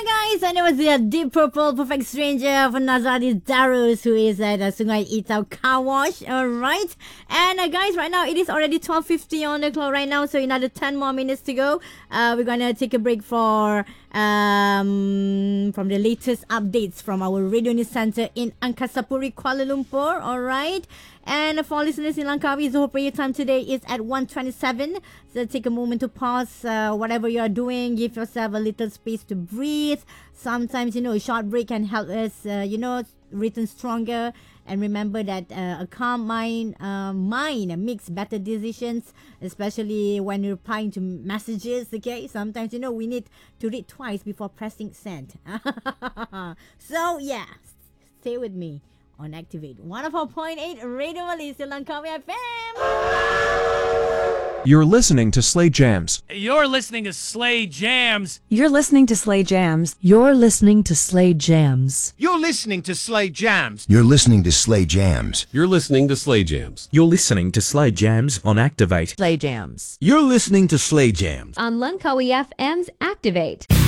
guys, and it was the Deep Purple Perfect Stranger for Nazadi Darus, who is at Sungai Itau Car Wash. Alright, and guys, right now it is already 12:50 on the clock right now, so another 10 more minutes to go. We're gonna take a break for from the latest updates from our Radio News Center in Angkasa Puri, Kuala Lumpur. Alright, and for listeners in Langkawi, Zohor prayer time today is at 1:27. So take a moment to pause whatever you are doing. Give yourself a little space to breathe. Sometimes, a short break can help us, return stronger. And remember that a calm mind makes better decisions, especially when you're replying to messages, okay? Sometimes, we need to read twice before pressing send. So, yeah, stay with me on Activate 104.8 Radio Malaysia Langkawi FM. You're listening to Slay Jams. You're listening to Slay Jams. You're listening to Slay Jams. You're listening to Slay Jams. You're listening to Slay Jams. You're listening to Slay Jams. You're listening to Slay Jams. You're listening to Slay Jams on Activate. Slay Jams. You're listening to Slay Jams on Langkawi FM's Activate.